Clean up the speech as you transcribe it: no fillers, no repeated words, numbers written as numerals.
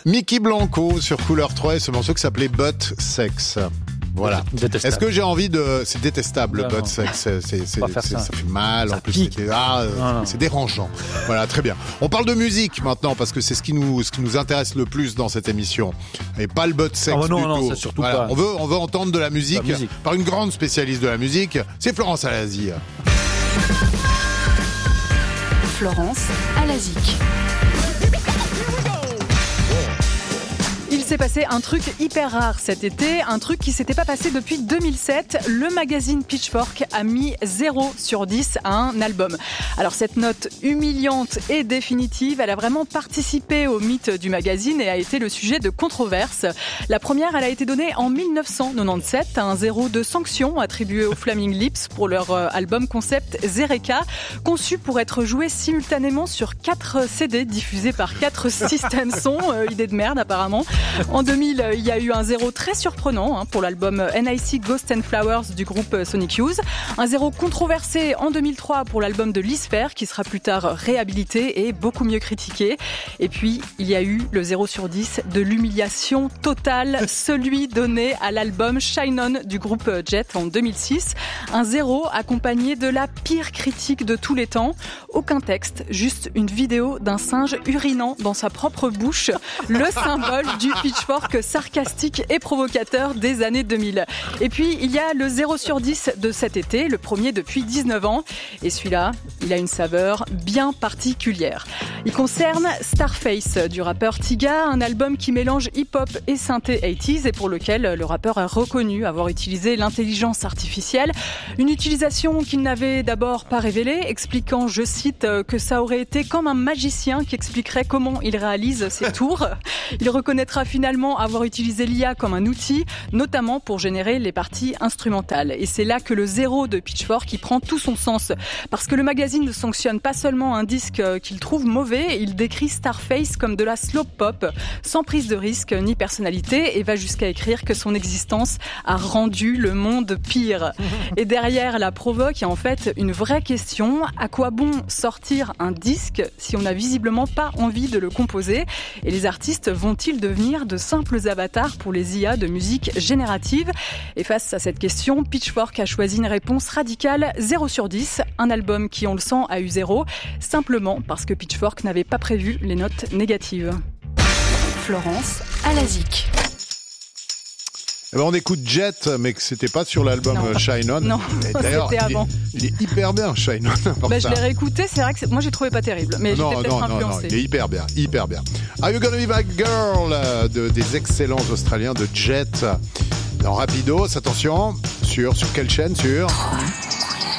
Mickey Blanco sur Couleur 3 et ce morceau qui s'appelait Butt Sex. Voilà. Détestable. Est-ce que j'ai envie de... C'est détestable, le butt sex. Ça fait mal. Ça en plus, pique. c'est dérangeant. Voilà, très bien. On parle de musique maintenant parce que c'est ce qui nous intéresse le plus dans cette émission. Et pas le butt sex. Non, ça surtout pas. On veut entendre de la musique par une grande spécialiste de la musique. C'est Florence Alazi. Florence Alazic. Il s'est passé un truc hyper rare cet été, un truc qui s'était pas passé depuis 2007. Le magazine Pitchfork a mis 0 sur 10 à un album. Alors cette note humiliante et définitive, elle a vraiment participé au mythe du magazine et a été le sujet de controverses. La première, elle a été donnée en 1997, un 0 de sanction attribué aux Flaming Lips pour leur album concept Zereka, conçu pour être joué simultanément sur 4 CD diffusés par 4 systèmes son. Idée de merde apparemment. En 2000, il y a eu un 0 très surprenant pour l'album NIC Ghost and Flowers du groupe Sonic Youth. Un 0 controversé en 2003 pour l'album de Liz Phair, qui sera plus tard réhabilité et beaucoup mieux critiqué. Et puis, il y a eu le 0 sur 10 de l'humiliation totale, celui donné à l'album Shine On du groupe Jet en 2006. Un 0 accompagné de la pire critique de tous les temps. Aucun texte, juste une vidéo d'un singe urinant dans sa propre bouche. Le symbole du Pitchfork sarcastique et provocateur des années 2000. Et puis, il y a le 0 sur 10 de cet été, le premier depuis 19 ans. Et celui-là, il a une saveur bien particulière. Il concerne Starface du rappeur Tiga, un album qui mélange hip-hop et synthé 80s et pour lequel le rappeur a reconnu avoir utilisé l'intelligence artificielle. Une utilisation qu'il n'avait d'abord pas révélée, expliquant, je cite, que ça aurait été comme un magicien qui expliquerait comment il réalise ses tours. Il reconnaîtra finalement avoir utilisé l'IA comme un outil, notamment pour générer les parties instrumentales. Et c'est là que le 0 de Pitchfork qui prend tout son sens. Parce que le magazine ne sanctionne pas seulement un disque qu'il trouve mauvais, il décrit Starface comme de la slow pop, sans prise de risque ni personnalité, et va jusqu'à écrire que son existence a rendu le monde pire. Et derrière la provoque, il y a en fait une vraie question. À quoi bon sortir un disque si on n'a visiblement pas envie de le composer? Et les artistes vont-ils devenir de simples avatars pour les IA de musique générative? Et face à cette question, Pitchfork a choisi une réponse radicale, 0 sur 10, un album qui, on le sent, a eu 0, simplement parce que Pitchfork n'avait pas prévu les notes négatives. Florence Alazic. Eh ben on écoute Jet, mais que c'était pas sur l'album Shine On. Non, d'ailleurs, c'était avant. Il est hyper bien, Shine On. Je l'ai réécouté, c'est vrai que moi j'ai trouvé pas terrible, mais j'étais peut-être influencée. Non, il est hyper bien. Are You Gonna Be My Girl des excellents Australiens de Jet. Dans Rapidos, attention, sur quelle chaîne? Sur